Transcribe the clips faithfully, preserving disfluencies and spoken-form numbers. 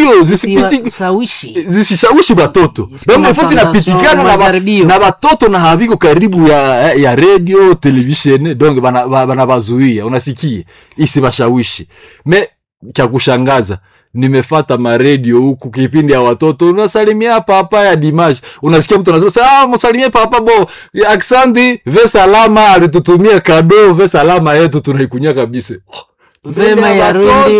ndio zisipiti sawishi zisishawishi watoto. Ndio mfosi inapitikana na ba, na watoto na habiko karibu ya ya radio television, donc bana bana bazuia unasikia isibashawishi. Me cha kushangaza nimefuata ma radio huku kipindi ya watoto unasalimia papa ya Dimash, unasikia mtu anasema ah msalimie papa bo aksandi ve salama alitutumia kado ve salama yetu tunaikunya kabisa. Vema ya rwindi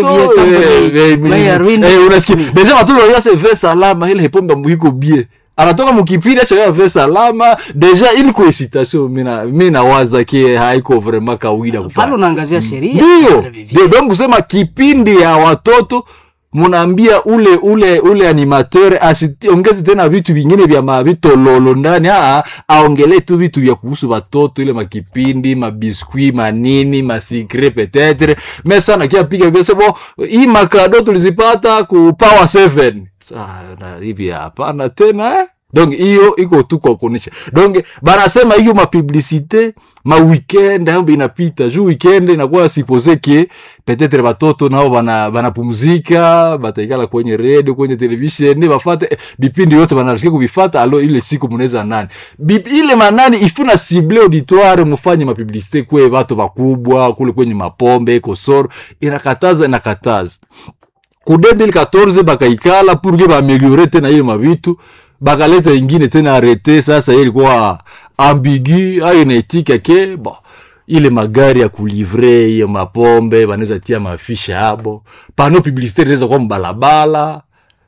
vya ya rwindi eh unasikia deja watoto wanasema ve salama ile hepomba muiko bie anatoka mkipindi acha ya ve salama deja ile coecitation mina mina waza ki haiko vraiment kawaida kufanya pale unaangazia sheria ndio ndio donc kusema kipindi ya watoto munaambia ule ule ule animateur asiongeze tena vitu vingine vya mavito lolo ndani ah aongelee tu vitu vya kuhusu watoto ile makipindi mabiskuit manini masikre peut-être mais sana kia piga bese bo hii makado tulizipata ku Power seven sana hivi hapana tena eh? Donc hiyo iko tu kwa kuonesha. Donc banasema hiyo ma publicité ma weekend hapo inapita. Ju weekend inakuwa supposé que peut-être watoto nao bana banapumzika, bataikala kwenye radio, kwenye television, bafate bipindi yote banasikia kuvifuata alo ile siku mnaweza nani. Bip, ile manani ifuna cible auditoire mfanye ma publicité kwa watu bakubwa kule kwenye mapombe kosoro inakataza inakataza. Ku deux mille quatorze bakaikala pour que ba améliorer tena ile mabitu. Bakaleta ingine tena arete sasa ilikuwa ambigu au inetika ke bon ile magari ya kulivre ya mapombe banaweza tia mafisha hapo pano publicité inaweza kwa mbalabala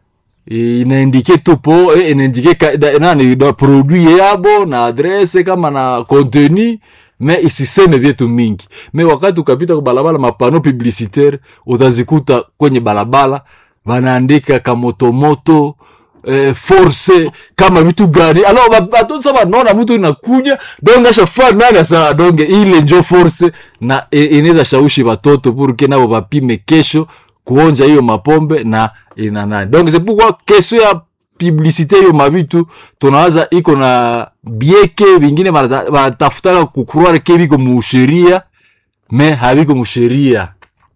inaindike tupo eh, inaindike nani do produit yabo na adresse kama na contenu mais isiseme vitu mingi mais wakati ukapita kwa balabala mapano publicitaire utazikuta kwenye balabala wanaandika kamotomoto Eh, force kama vitu gani alors watoto sasa naona mtu inakunya donc ashafa nani sasa donc ile njo force na e, inaweza shawishi watoto pour nabo bapime kesho kuonja hiyo mapombe na ina nani donc c'est pourquoi kesho ya publicité hiyo mabitu tunaanza iko na bieke vingine wanatafuta kukroire ke biko musheria mais habiko musheria.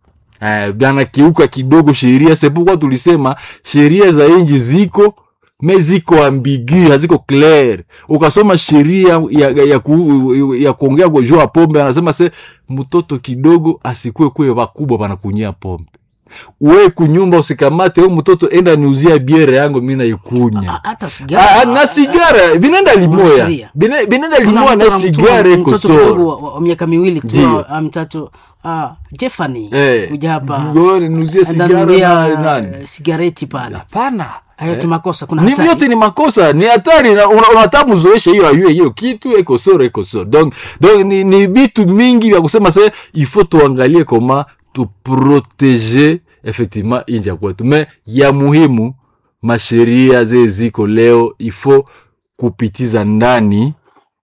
Eh, bana kiuka kidogo sheria. C'est pourquoi tulisema sheria za inji ziko mais ziko ambigu, haziko clair. Ukasoma sheria ya ya, ku, ya kuongea kwa jua pombe anasema se mtoto kidogo asikue kwe wakubwa banakunyia pombe. Uwe kunyumba usikamate huyo mtoto enda niuzia biere yangu mimi na ikunya. Hata sigara. Ah, na sigara binenda limoya. Binenda limoya na sigara iko so. Mtoto wa miaka miwili tu mtatu ah Jeffani hey, kuja hapa ngone nuzie sigara na nani sigareti pale hapana hayo tu makosa kuna hatari ni yote ni makosa ni hatari unatabu zoesha hiyo hiyo hiyo kitu eko sore eko so donc donc ni ni vitu mingi vya kusema sasa il faut tuangalie comment tu protéger effectivement inja kwetu mais ya muhimu masheria zile ziko leo il faut kupitiza ndani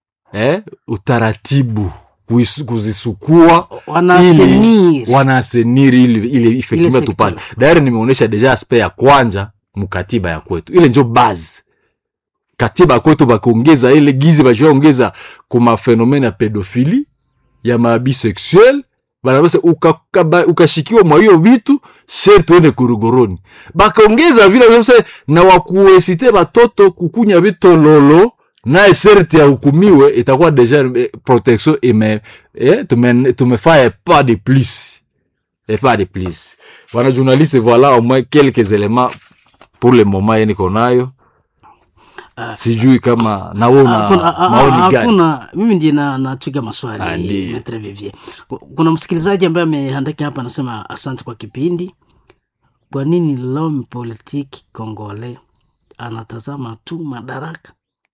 eh utaratibu kuzisukua wanaseniri wanaseniri ile ile effectivement tupale d'ailleurs nimeonesha deja aspect ya kwanza mkatiba ya kwetu ile ndio base katiba kwetu bakuongeza ile gizi bajoongeza kuma phénomène ya pédophilie ya mabisexuel bana ukakaba ukashikiwa mwa hiyo vitu sher tuende kurugoroni bakaongeza vile vile na wakuesite watoto kukunya vitu lolo na sherti ya hukumiwe itakuwa deja eh, protection ime eh tume tumefanya pas de plus et pas de plus. Wana journaliste voilà au moins quelques éléments pour le moment yani konayo uh, sijui kama naona uh, maoni gani. Kuna mimi ndiye na natuga maswali Maitre Vivier. Kuna msikilizaji ambaye ameandika hapa anasema asante kwa kipindi. Kwa nini l'homme politique congolais anatazama tu madaraka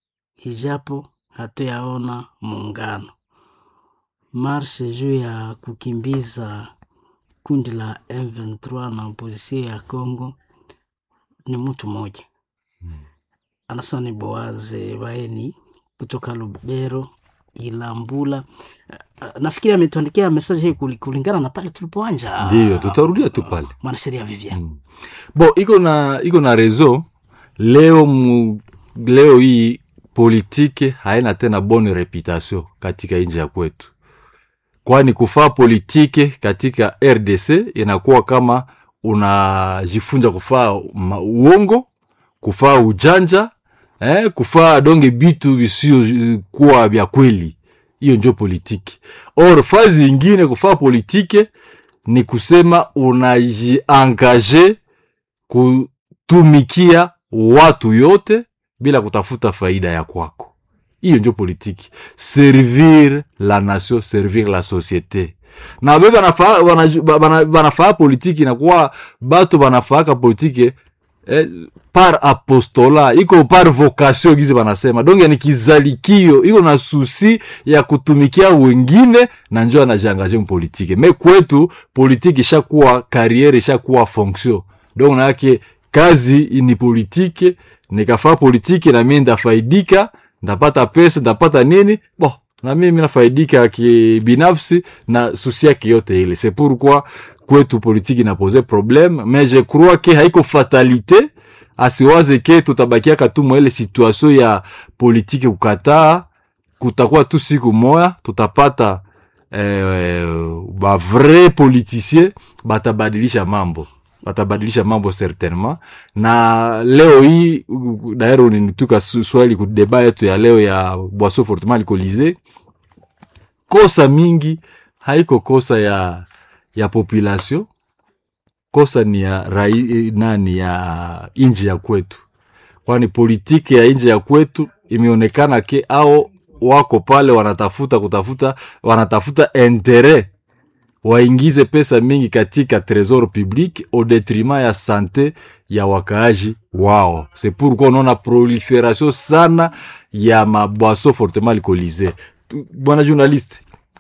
ijapo hatuyaona muungano? Marshe juu ya kukimbiza kundi la M vingt-trois na opposition ya Kongo ni mtu mmoja. Hmm. Anasema ni Boaze Baeni kutoka Lubero Ilambula. Uh, nafikiri ametuandikia message hii kulingana na pale tulipoanza. Ndio, tutarudia tu pale. Mwanasheria Vivian. Hmm. Bo iko na iko na rezo leo mu, leo hii politike haina tena bonne reputation katika nchi ya kwetu. Kwani kufaa politike katika R D C inakuwa kama unajifunza kufaa uongo, kufaa ujanja, eh, kufaa donge bitu visio kuwa vya kweli. Hiyo ndio politiki. Or fazi ingine kufaa politike ni kusema unajiangaje kutumikia watu yote bila kutafuta faida ya kwako. Hiyo ndio politiki. Servir la nation, servir la société. Na beba banafaa banafaa banafaa politiki na kwa batu banafaa politiki eh, par apostola, iko par vocation gize banasema. Donc ni kizalikio, iko na susi ya kutumikia wengine na njoo anajiangaje mpolitiki. Me kwetu politiki ishakuwa carrière, ishakuwa fonction. Donc na yake kazi ni politiki, nikafaa politiki na mimi ndafaidika, ndapata pesa, ndapata nini? Bon, na mimi nafaidika kibinafsi na susi yake yote ile. C'est pourquoi kwetu politiki na pose problème, mais je crois que haiko fatalité, asiwaze ke tutabakia katumo ile situation ya politiki kukataa, kutakuwa tu siku moya tutapata eh, ba vrai politicien batabadilisha mambo. Batabadilisha mambo certainement. Na leo hii d'ailleurs nituka swali ku débat yetu ya leo ya boisson fortement alcoolisée, kosa mingi haiko kosa ya ya population, kosa ni ya rai, nani ya inji ya kwetu. Kwani politiki ya inji ya kwetu imeonekana ke ao wako pale wanatafuta kutafuta wanatafuta intérêt waingize pesa mingi katika trésor public au détriment ya santé ya wakaaji wao. C'est pourquoi on a prolifération sana ya maboisson fortement alcoolisée. Bwana journaliste,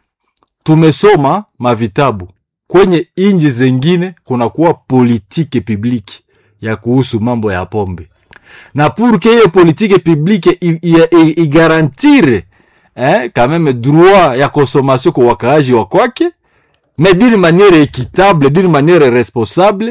tumesoma mavitabu kwenye inji zengine kuna kuwa politike publique ya kuhusu mambo ya pombe. Na pour que hiyo politike publique i garantire eh quand même droit ya consommation kwa wakaaji wa kwake, mais d'une manière équitable, d'une manière responsable,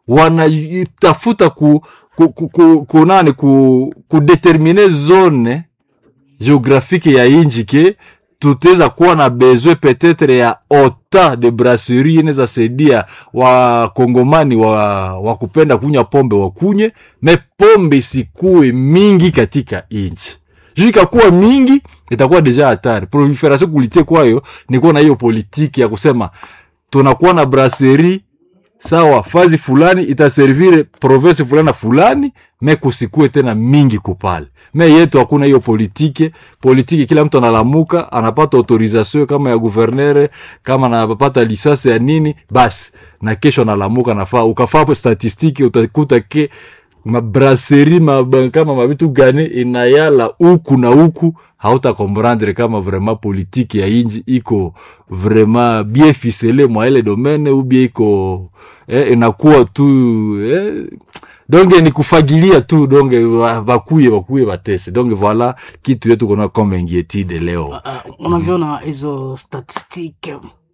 wanatafuta ku ku ku, ku, ku nani ku ku déterminer zone géographique ya inji ke tuteza kuwa na besoin peut-être ya ota de brasserie ineza saidia wa kongomani wa, wa kupenda kunya pombe wa kunye, me pombe sikuwe mingi katika inchi. Jika kuwa mingi itakuwa deja hatari. Proliferation kulite kwayo ni kuwa na hiyo politiki ya kusema tunakuwa na brasserie sawa fazi fulani itaservire province fulani fulani, me kusikue tena mingi kupale. Me yetu hakuna hiyo politiki. Politiki kila mtu analamuka, anapata autorisation kama ya gouverneur, kama anapata lisasi ya nini, basi na kesho analamuka nafaa. Ukafaa hapo statistiki utakuta ke mabrasserie ma kama mabitu gani inayala huku na huku, hauta comprendre kama vraiment politique ya inji iko vraiment bien ficelé mwa ile domaine ou bien iko eh, inakuwa tu eh, donc ni kufagilia tu, donc bakuye bakuye batese. Donc voilà kitu yetu kuna comme inquiétude leo. Uh, uh, unaviona hizo statistique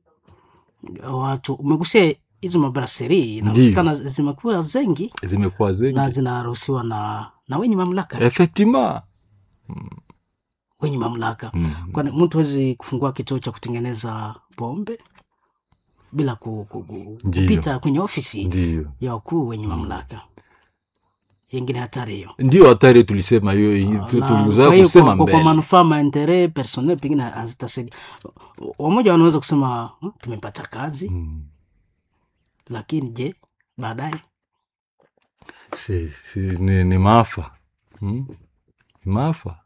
watu umegusia hizo mabrasserie inaonekana zimekuwa zengi zimekuwa zengi na zinaruhusiwa na na wenye mamlaka. Effectivement. Mm. Wenye mamlaka. Mm. Kwani mtu hawezi kufungua kituo cha kutengeneza pombe bila ku, ku, ku, kupita kwenye ofisi Ndiyo. ya wakuu wenye mamlaka. Yengine hatari hiyo. Ndio hatari tulisema hiyo, tulizoea kusema mbele. Kwa manufaa maendeleo personnel pengine hazitasaidia. Wamoja wanaweza kusema tumepata kazi. Mm. Lakini je, baadaye si si ni, ni maafa. Hmm? Ni maafa.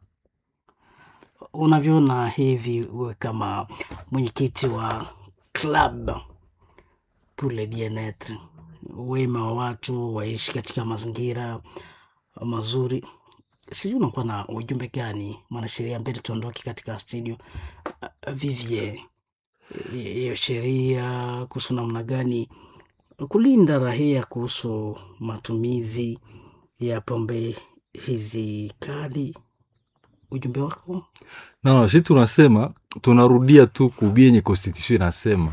Unaviona hivi wewe kama mwenyekiti wa club pour le bien-être, wema wa watu waishi katika mazingira mazuri, sijui unakuwa na ujumbe gani mwanasheria mbele tuondoke katika studio? Vivier, hiyo sheria kuhusu namna gani kulinda raia kuhusu matumizi ya pombe hizi kali, ujumbe wako? No, no, si tunasema, tunarudia tu kubienye constitution inasema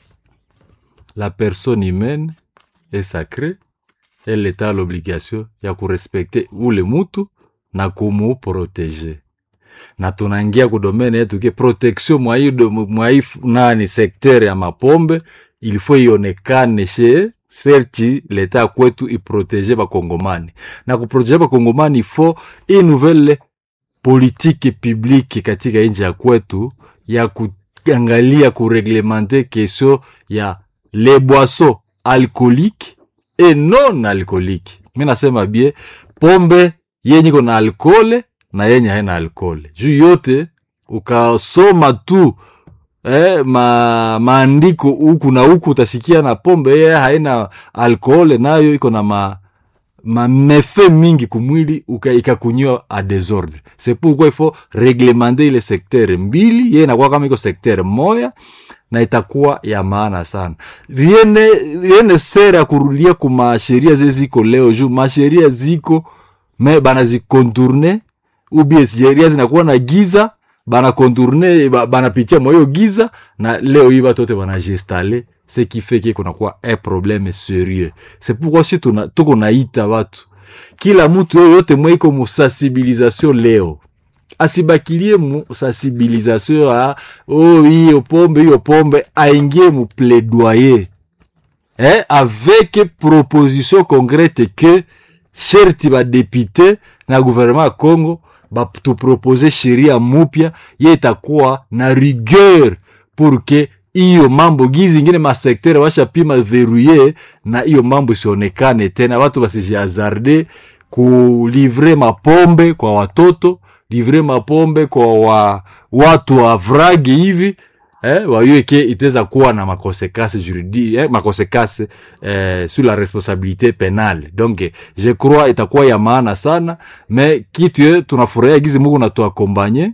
la personne humaine est sacrée et l'État a l'obligation ya kurespecte ule mutu na kumu protéger. Na tunaingia ku domaine yetu ke protection mwa hiyo mwa nani secteur ya mapombe, il faut ionekane chez serti leta kwetu iproteje ba kongomani na kuproteje ba kongomani ifo une nouvelle politique publique katika nchi ya kwetu ya kuangalia kureglementer question ya les boissons alcooliques et non alcooliques. Mimi nasema bien pombe yenye iko na alcool na yenye haina alcool. Juu yote ukasoma tu eh ma maandiko huku na huku utasikia na pombe yeye haina alcool nayo iko na ma ma mefe mingi kumwili ikakunywa a désordre. C'est pourquoi il faut réglementer les secteurs mbili, yeye inakuwa kama iko secteur moja na itakuwa ya maana sana. Riene riene sera kurudia kuma sheria ziko leo juu ma sheria ziko me bana zikontourner ou bien sheria zinakuwa na giza bana contourner bana pitia moyo giza na leo hii watote bana gestaler, ce qui fait que kuna kuwa un problème sérieux. C'est pourquoi si tuna tuko naita watu kila mtu yote mweko mu sensibilisation leo asibakilie mu sensibilisation a oh hiyo pombe hiyo pombe aingie mu plaidoyer eh avec proposition concrète que sherti ba député na gouvernement Congo ba tu proposer sheria mupya ye itakuwa na rigueur pour que iyo mambo gizi ingine ma secteur washa pima verrouiller na iyo mambo sionekane tena watu basijazarde ku livrer mapombe kwa watoto, livrer mapombe kwa wa, watu wa vragi hivi eh wayeke iteza kuwa na makonséquences juridiques eh makonséquences eh sur la responsabilité pénale. Donc je crois itakuwa ya maana sana mais kitu tunafurahia gizi Mungu na tuakombanye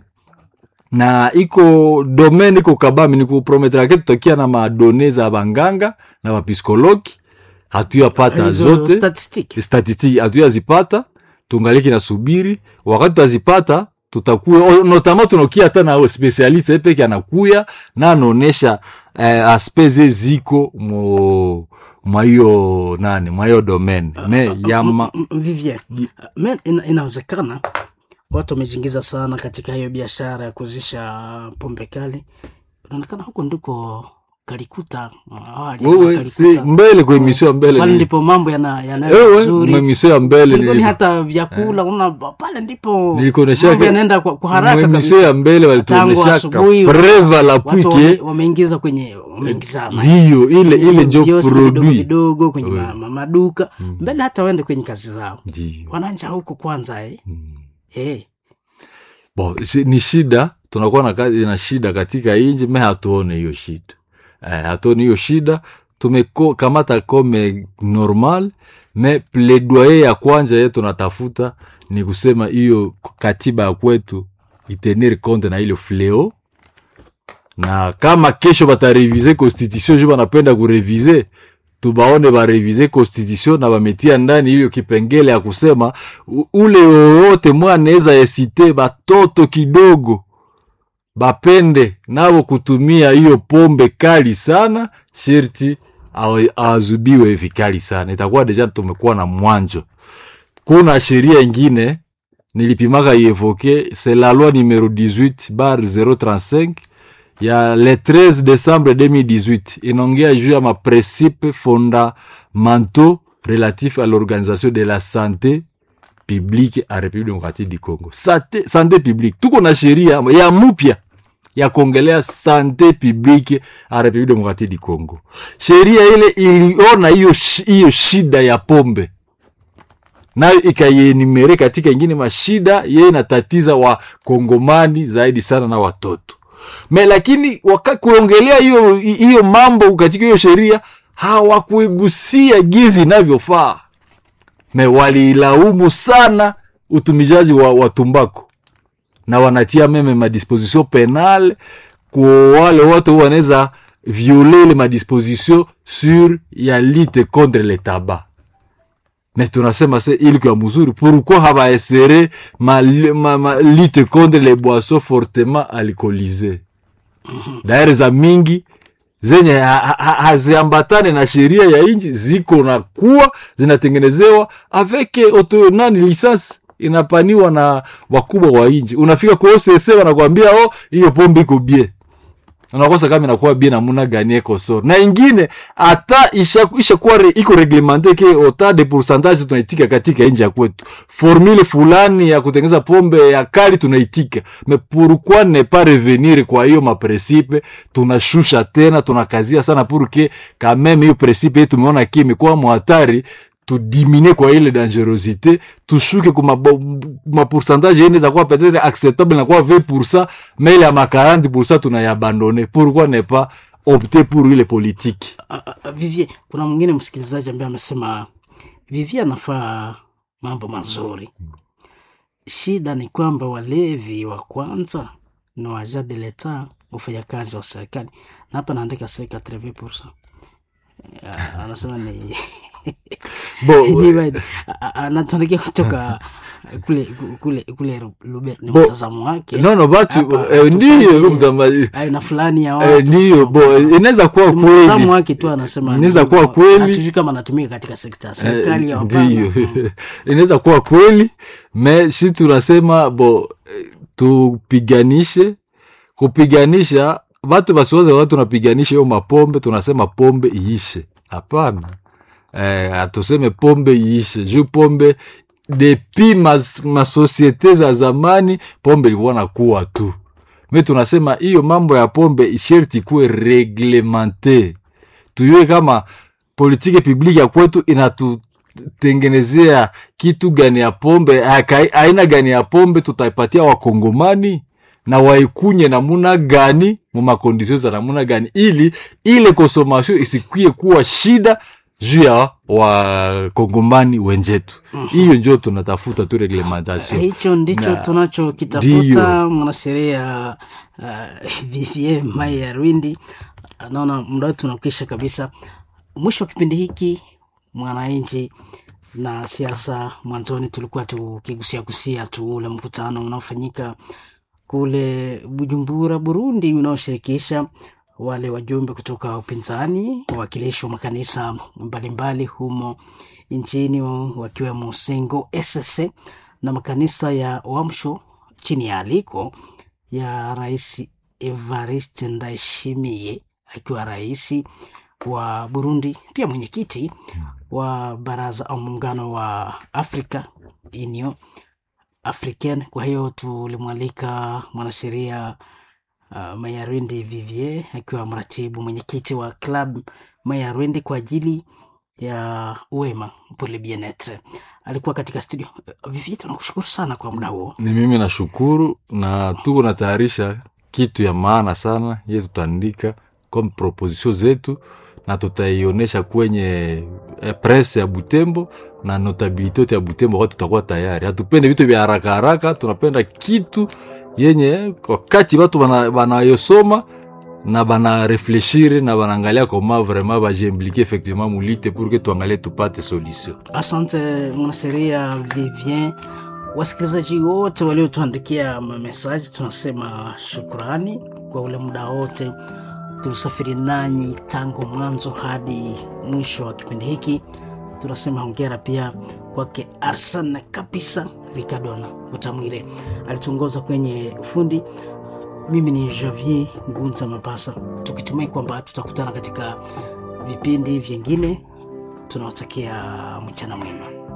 na iko domaine iko kabami ni kupromettre que tutakia na madonnées za banganga na ba psikologi hatuyapata zote statistique statistique hatuyazipata tungaliki na subiri wakati tazipata tutakuwa notamment tunokia hata na specialiste peke anakuya na anaonesha eh, aspect ziko mo mwayo nani mwayo domaine uh, me uh, yama uh, Vivien me ina, inawezekana watu wamejingiza sana katika hiyo biashara ya kuzisha pombe kali. Unaonekana huko ndiko kalikuta wewe si mbele kwa emission mbele pale ndipo mambo yana yana nzuri emission mbele ni hata vyakula una pale ndipo nilikonesha mambo yanaenda kwa, kwa haraka kabisa. Emission ya mbele walituonesha preva la puke wameingiza kwenye wameingizana ndio ile ile ndio produit vidogo kwenye maduka mm. mbele hata waende kwenye kazi zao wananja huko kwanza eh mm. eh bon ni shida tunakuwa na kazi na shida katika inji me hatuone hiyo shida. Eh, hatoni hiyo shida tumeko kamata kome normal me plaidoyer ya kwanza yetu natafuta ni kusema hiyo katiba ya kwetu itenir compte na ile fleo na kama kesho batareviser constitution je banapenda kureviser tubaone ba reviser constitution na bametia ndani hiyo kipengele ya kusema ule yote mwanaweza yesite batoto kidogo bapende nabo kutumia hiyo pombe kali sana sherti azubiwe vikali sana. Itakuwa deja tumekuwa na mwanjo. Kuna sheria nyingine nilipimaka ievoke c'est la loi numéro dix-huit barre zéro trente-cinq ya le treize décembre deux mille dix-huit inongea juu ya ma principes fondamentaux relatifs à l'organisation de la santé publique à République démocratique du Congo. Santé, santé publique. Tuko na sheria ya mupya ya kuongelea santé publique à République démocratique du Congo. Sheria ile iliona hiyo hiyo shida ya pombe. Nayo ikayenimere katika ingine mashida yeye inatatiza wa Kongomani zaidi sana na watoto. Me lakini wakati kuongelea hiyo hiyo mambo katika hiyo sheria hawakuigusia gizi inavyofaa. Me walilaumu sana utumizaji wa, wa tumbako na wanatia meme ma disposition penale kwa wale watu wanaweza violer les ma disposition sur ya lutte contre le tabac. Mais tunasema c'est il kwa mzuri pourquoi haba essere ma, ma, ma lutte contre les boissons fortement alcoolisées. D'ailleurs za mingi zenye haziambatane ha, ha, na sheria ya inji ziko na kuwa zinatengenezewa avec auto nani licence inapaniwa na wakubwa wa inji. Unafika kwa O C C wanakuambia oh hiyo pombe iko bien. unakosa kama inakuwa bien namuna gani eko soro na ingine hata isha isha kuwa re, iko reglementé ke ota de pourcentage tunaitika katika nje ya kwetu formule fulani ya kutengeneza pombe ya kali tunaitika mais pourquoi ne pas revenir kwa hiyo ma principe tunashusha tena tunakazia sana pour que quand même hiyo principe tumeona kimi kwa muhatari tu diminuer kwa ile dangerosité tushuke kwa ma pourcentage yene za kwa peut-être acceptable na kwa vingt pour cent mais ile ya ma quarante pour cent tunayabandonner pourquoi ne pas opter pour ile politique. Uh, uh, Vivier, kuna mwingine msikilizaji ambaye amesema Vivier anafaa mambo mazuri. Shida ni kwamba walevi wa kwanza ni waja de l'etat, wafanyakazi wa serikali. Na hapa naandika seka treve pursa. Uh, anasema ni bo anatondekea kutoka kule kule kule Lubert ni mtazamo wake. No no batu eh, ndio kama aina fulani ya watu. Eh, ndio bo inaweza kuwa kweli. Mtazamo wake tu anasema inaweza kuwa kweli. Hatujui kama anatumika katika sekta serikali ya hapana. Ndio. Inaweza kuwa kweli, mais si tunasema bo tupiganishe kupiganisha watu basiwaze watu napiganisha hiyo mapombe tunasema pombe iishe. Hapana. Eh atuseme pombe iishe. Juu pombe depuis ma, ma societe za zamani pombe ilikuwa nakuwa tu. Mais tunasema hiyo mambo ya pombe isherti kuwe reglementé. Tuyue kama politike publique ya kwetu inatutengenezea kitu gani ya pombe, aina gani ya pombe tutaipatia wakongomani na waikunye namuna gani mu makondisio za namuna gani ili ile consommation isikuye kuwa shida juu ya wakongomani wenzetu. Hiyo mm-hmm. Ndio tunatafuta tu reglementation. Hicho ndicho tunacho kitafuta. Mwanasheria uh, Vivier Mayarwindi, naona muda wetu unakwisha kabisa. Mwisho wa kipindi hiki mwananchi na siasa, mwanzoni tulikuwa tukigusia gusia tu ule mkutano unaofanyika kule Bujumbura Burundi unaoshirikisha wale wajumbe kutoka upinzani, wawakilishi wa makanisa mbalimbali humo nchini wakiwemo Sengo S S C na makanisa ya Uamsho chini ya aliko ya Rais Evariste Ndayishimiye akiwa rais wa Burundi, pia mwenyekiti wa baraza au muungano wa Afrika Union African. Kwa hiyo tulimwalika mwanasheria uh, Mayarwindi Vivier akiwa mratibu mwenyekiti wa club Mayarwindi kwa ajili ya uwema pole bien-etre. Alikuwa katika studio. Uh, Vivier, tunakushukuru sana kwa muda huo. Ni mimi nashukuru, na tuko natayarisha kitu ya maana sana yetu tutaandika comme proposition zetu na tutaionyesha kwenye eh, press ya Butembo na notability ya Butembo. Watu tutakuwa tayari. Hatupende vitu vya haraka haraka, tunapenda kitu yenye wakati watu wanayosoma na bana réfléchir na banaangalia comment vraiment ba j'impliquer effectivement mu lutte pour que tuangalie tupate solution. Asante mwanasheria Vivier. Wasikilizaji wote waliotuandikia message tunasema shukrani kwa ule muda wote tulisafiri nanyi tangu mwanzo hadi mwisho wa kipindi hiki. Tunasema hongera pia kwake Arsene kabisa Ricardona Utamwire alitungoza kwenye ufundi. Mimi ni Javier Ngunza Mapasa, tukitumai kwamba tutakutana katika vipindi vingine. Tunawatakia mchana mwema.